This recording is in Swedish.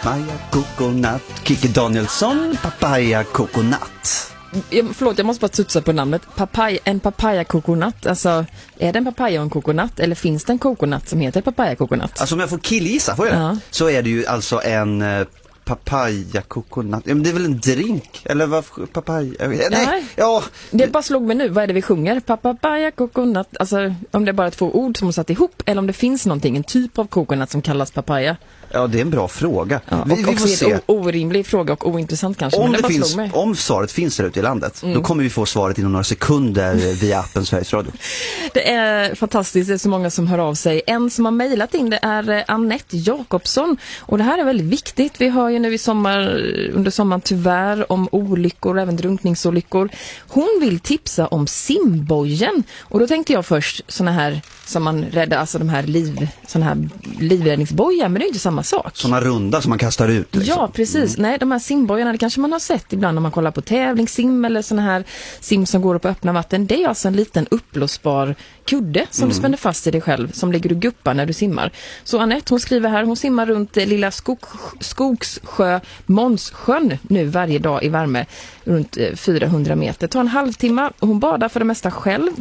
papaya coconut. Kikki Danielsson, papaya coconut. Förlåt, jag måste bara tutsa på namnet. En papaya coconut. Alltså, är det en papaya och en coconut? Eller finns det en coconut som heter papaya coconut? Alltså om jag får killgissa, får jag det? Ja. Så är det ju alltså en papaya coconut. Ja, men det är väl en drink? Eller vad? Papaya? Nej. Ja. Det bara slog mig nu. Vad är det vi sjunger? Papaya coconut. Alltså, om det är bara 2 ord som är satt ihop. Eller om det finns någonting, en typ av coconut som kallas papaya. Ja, det är en bra fråga. Ja, vi får se. En orimlig fråga och ointressant kanske. Om svaret finns där ute i landet, då kommer vi få svaret inom några sekunder via appen Sveriges Radio. Det är fantastiskt, det är så många som hör av sig. En som har mejlat in det är Annette Jakobsson. Och det här är väldigt viktigt. Vi hör ju nu under sommaren tyvärr om olyckor, även drunkningsolyckor. Hon vill tipsa om simbojen. Och då tänkte jag först såna här som man räddar, alltså de här livräddningsbojar, men det är inte samma sak. Såna runda som man kastar ut. Liksom. Ja, precis. Nej, de här simbojarna, det kanske man har sett ibland om man kollar på tävlingssim eller såna här sim som går upp på öppna vatten. Det är alltså en liten uppblåsbar kudde som du spänner fast i dig själv, som ligger och guppar när du simmar. Så Annette, hon skriver här, hon simmar runt lilla Skogssjö Månssjön nu varje dag i värme runt 400 meter. Det tar en halvtimme och hon badar för det mesta själv.